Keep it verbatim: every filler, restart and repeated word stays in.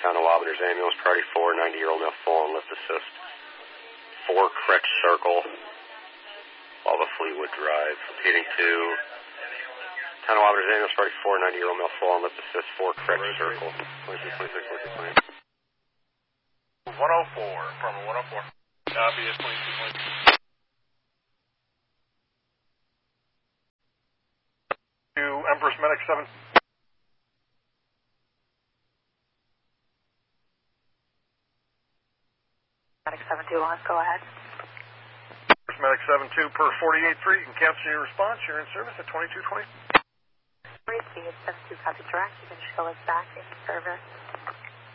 Town of Wabaners ambulance, priority four, ninety-year-old male fallen, lift assist. four Creek Circle, all the Fleetwood Drive. Repeating to Town of Wabaners ambulance, priority four, ninety-year-old male fallen, lift assist, four Creek Circle. twenty-six, twenty-six, twenty-six, twenty-six. one oh four, from one oh four. Copy, it's twenty-two, twenty-two. To Empress Medic seven. Medic seven two one, go ahead. Empress Medic seven two per forty-eight three. You can cancel your response. You're in service at twenty-two twenty. Receive seven two, copy direct. You can show us back in service.